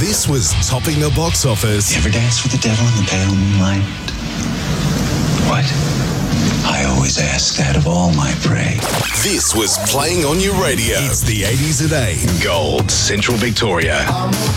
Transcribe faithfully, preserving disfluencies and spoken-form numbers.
This was topping the box office. You ever dance with the devil in the pale moonlight? What? I always ask that of all my prey. This was playing on your radio. It's the eighties at eight. Gold, Central Victoria.